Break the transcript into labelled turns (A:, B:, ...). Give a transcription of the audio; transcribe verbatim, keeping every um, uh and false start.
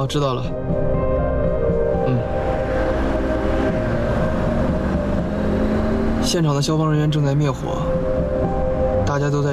A: 好，知道了。嗯。现场的消防人员正在灭火，大家都在。